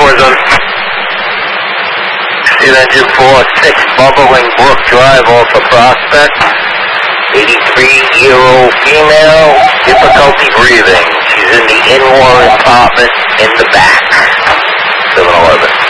Warzone. Pursuit engine 46, Bubbling Brook Drive off of Prospect. 83-year-old female, difficulty breathing. She's in the in-war apartment in the back. 7-Eleven.